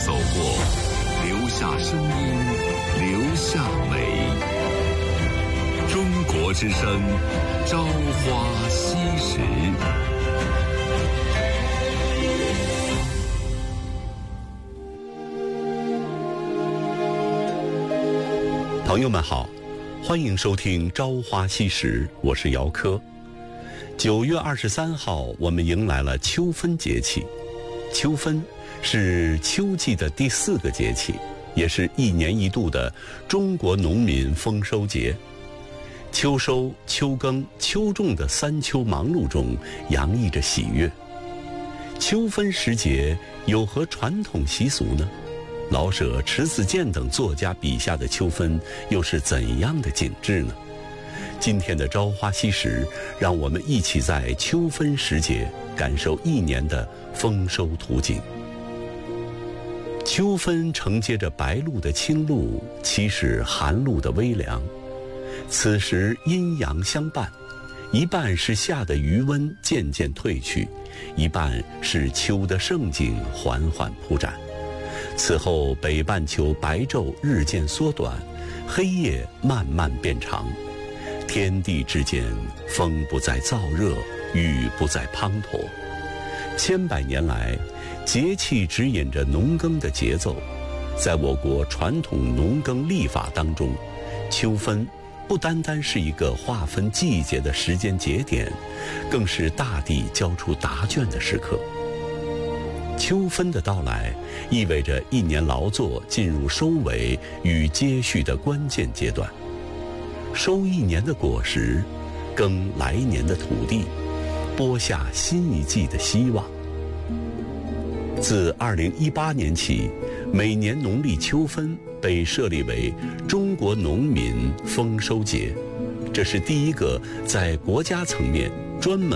走过，留下声音，留下美。中国之声，朝花夕拾。 朋友们好，欢迎收听《朝花夕拾》，我是姚科。9月23号，我们迎来了秋分节气。秋分是秋季的第4个节气，也是1年1度的中国农民丰收节。秋收、秋耕、秋种的3秋忙碌中，洋溢着喜悦。秋分时节有何传统习俗呢？老舍、迟子建等作家笔下的秋分又是怎样的景致呢？今天的朝花夕拾，让我们一起在秋分时节感受1年的丰收图景。秋分承接着白露的清露，期使寒露的微凉。此时阴阳相伴，一半是夏的余温渐渐退去，一半是秋的盛景缓缓铺展。此后北半球白昼日渐缩短，黑夜慢慢变长，天地之间风不再燥热，雨不再滂沱。千百年来，节气指引着农耕的节奏。在我国传统农耕历法当中，秋分不单单是一个划分季节的时间节点，更是大地交出答卷的时刻。秋分的到来，意味着1年劳作进入收尾与接续的关键阶段。收1年的果实，耕来年的土地，播下新一季的希望。自2018年起，每年农历秋分被设立为中国农民丰收节，这是第一个在国家层面专门